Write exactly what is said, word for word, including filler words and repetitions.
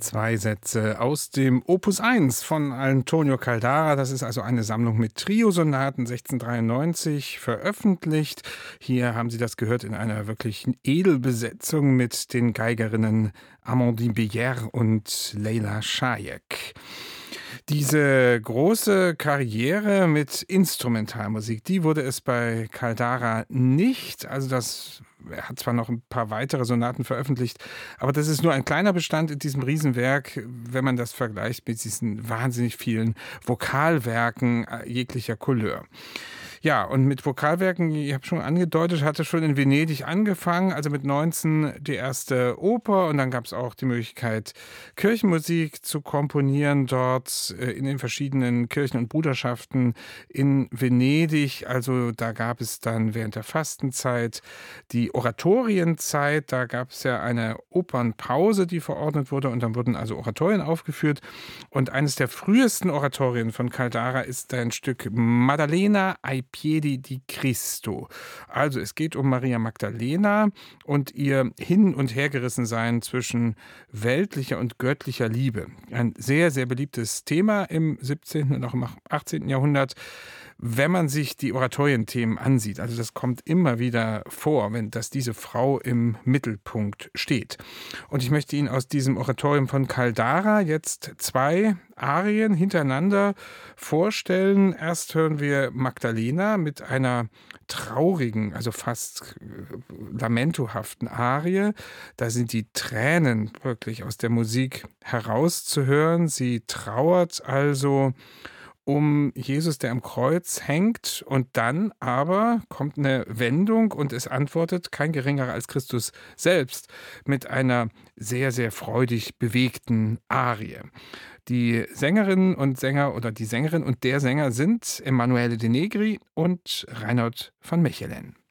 Zwei Sätze aus dem Opus eins von Antonio Caldara. Das ist also eine Sammlung mit Trio-Sonaten, sechzehnhundertdreiundneunzig veröffentlicht. Hier haben Sie das gehört in einer wirklich Edelbesetzung mit den Geigerinnen Amandine Beyer und Leila Shayek. Diese große Karriere mit Instrumentalmusik, die wurde es bei Caldara nicht. Also das, er hat zwar noch ein paar weitere Sonaten veröffentlicht, aber das ist nur ein kleiner Bestand in diesem Riesenwerk, wenn man das vergleicht mit diesen wahnsinnig vielen Vokalwerken äh, jeglicher Couleur. Ja, und mit Vokalwerken, ich habe schon angedeutet, hatte schon in Venedig angefangen, also mit neunzehn die erste Oper, und dann gab es auch die Möglichkeit, Kirchenmusik zu komponieren dort äh, in den verschiedenen Kirchen und Bruderschaften in Venedig. Also da gab es dann während der Fastenzeit die Oratorienzeit, da gab es ja eine Opernpause, die verordnet wurde, und dann wurden also Oratorien aufgeführt. Und eines der frühesten Oratorien von Caldara ist ein Stück Maddalena ai piedi di Cristo. Also es geht um Maria Magdalena und ihr Hin- und Hergerissensein zwischen weltlicher und göttlicher Liebe. Ein sehr, sehr beliebtes Thema im siebzehnten und auch im achtzehnten Jahrhundert, wenn man sich die Oratorienthemen ansieht. Also das kommt immer wieder vor, wenn dass diese Frau im Mittelpunkt steht. Und ich möchte Ihnen aus diesem Oratorium von Caldara jetzt zwei Arien hintereinander vorstellen. Erst hören wir Magdalena mit einer traurigen, also fast äh, lamentohaften Arie. Da sind die Tränen wirklich aus der Musik herauszuhören. Sie trauert also um Jesus, der am Kreuz hängt, und dann aber kommt eine Wendung und es antwortet kein geringerer als Christus selbst mit einer sehr, sehr freudig bewegten Arie. Die Sängerinnen und Sänger oder die Sängerin und der Sänger sind Emanuele De Negri und Reinhold von Mechelen.